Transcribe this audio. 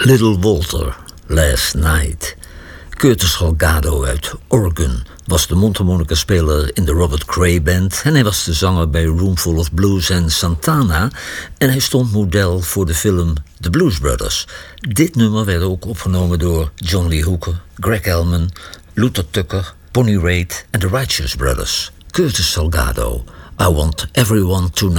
Little Walter, Last Night. Curtis Salgado uit Oregon was de mondharmonica-speler in de Robert Cray Band en hij was de zanger bij Roomful of Blues en Santana en hij stond model voor de film The Blues Brothers. Dit nummer werd ook opgenomen door John Lee Hooker, Greg Allman, Luther Tucker, Bonnie Raitt en The Righteous Brothers. Curtis Salgado, I Want Everyone to Know.